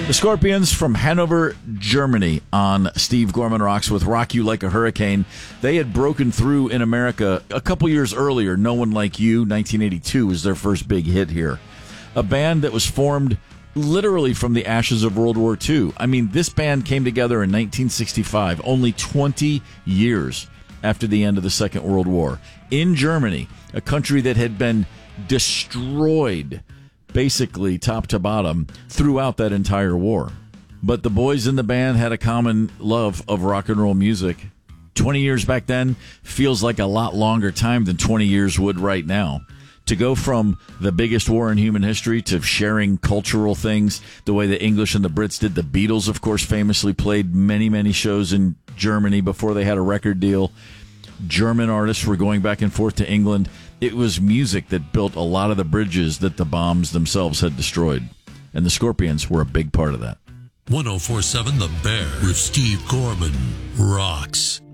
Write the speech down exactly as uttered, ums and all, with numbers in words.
The Scorpions from Hanover, Germany on Steve Gorman Rocks with Rock You Like a Hurricane. They had broken through in America a couple years earlier. No One Like You, nineteen eighty-two, was their first big hit here. A band that was formed literally from the ashes of World War Two. I mean, this band came together in nineteen sixty-five, only twenty years after the end of the Second World War. In Germany, a country that had been destroyed basically top to bottom throughout that entire war. But the boys in the band had a common love of rock and roll music. twenty years back then feels like a lot longer time than twenty years would right now. To go from the biggest war in human history to sharing cultural things the way the English and the Brits did. The Beatles, of course, famously played many, many shows in Germany before they had a record deal. German artists were going back and forth to England. It was music that built a lot of the bridges that the bombs themselves had destroyed. And the Scorpions were a big part of that. one oh four point seven The Bear with Steve Gorman rocks.